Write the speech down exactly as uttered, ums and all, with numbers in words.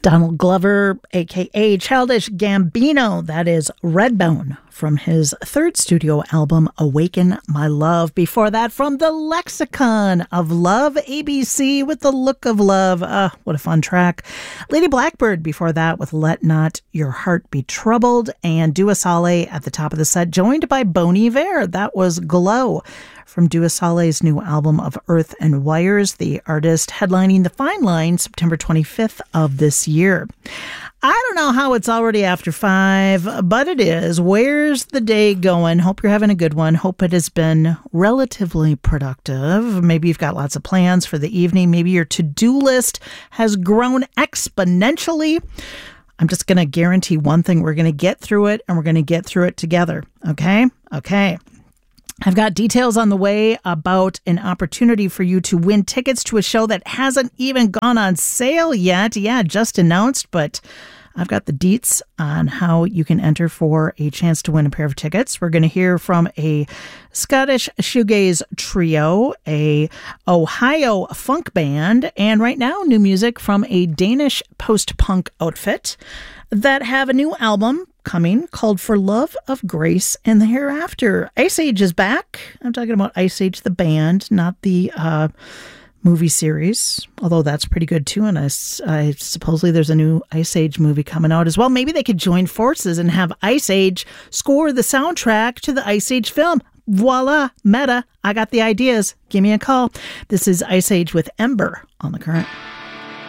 Donald Glover, a k a. Childish Gambino, that is Redbone, from his third studio album, Awaken My Love. Before that, from the Lexicon of Love, A B C with The Look of Love. Uh, what a fun track. Lady Blackbird before that with Let Not Your Heart Be Troubled. And Dua Saleh at the top of the set, joined by Bon Iver. That was Glow, from Dua Saleh's new album of Earth and Wires, the artist headlining the Fine Line September twenty-fifth of this year. I don't know how it's already after five, but it is. Where's the day going? Hope you're having a good one. Hope it has been relatively productive. Maybe you've got lots of plans for the evening. Maybe your to-do list has grown exponentially. I'm just going to guarantee one thing. We're going to get through it, and we're going to get through it together. Okay? Okay. I've got details on the way about an opportunity for you to win tickets to a show that hasn't even gone on sale yet. Yeah, just announced, but I've got the deets on how you can enter for a chance to win a pair of tickets. We're going to hear from a Scottish shoegaze trio, a Ohio funk band, and right now, new music from a Danish post-punk outfit that have a new album coming called For Love of Grace and the Hereafter. Ice Age is back. I'm talking about Ice Age, the band, not the uh, movie series, although that's pretty good too. And I, I supposedly there's a new Ice Age movie coming out as well. Maybe they could join forces and have Ice Age score the soundtrack to the Ice Age film. Voila, meta. I got the ideas. Give me a call. This is Ice Age with Ember on The Current.